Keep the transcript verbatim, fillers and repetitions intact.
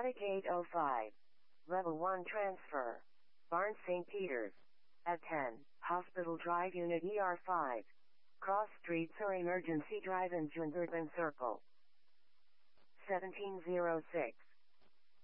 Attic eight oh five. Level one transfer. Barnes Saint Peter's. At ten, Hospital Drive Unit E R five. Cross Streets or Emergency Drive in Jungerden Circle. seventeen oh six.